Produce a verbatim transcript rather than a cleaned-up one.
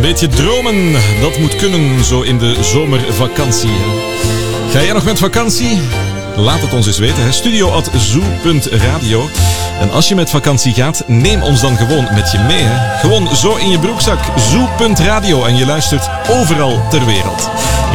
beetje dromen, dat moet kunnen zo in de zomervakantie. Ga jij nog met vakantie? Laat het ons eens weten. Hè? studio at zoo punt radio. En als je met vakantie gaat, neem ons dan gewoon met je mee. Hè? Gewoon zo in je broekzak. zoo punt radio en je luistert overal ter wereld.